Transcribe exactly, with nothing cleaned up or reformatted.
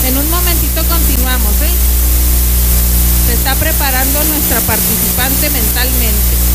En un momentito continuamos, ¿eh? Se está preparando nuestra participante mentalmente.